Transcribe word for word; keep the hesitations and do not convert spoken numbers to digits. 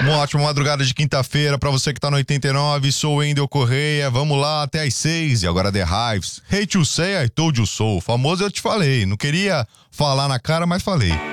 Uma ótima madrugada de quinta-feira pra você que tá no oitenta e nove, sou o Wendel Correia, vamos lá até às seis e agora The Hives. Hate you say, I told you so, famoso eu te falei, não queria falar na cara, mas falei.